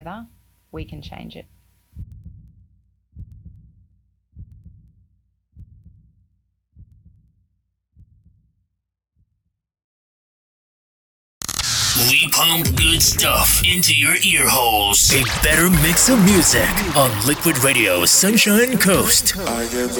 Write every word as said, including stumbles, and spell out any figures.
we can change it. We pump good stuff into your ear holes. A better mix of music on Liquid Radio Sunshine Coast. I get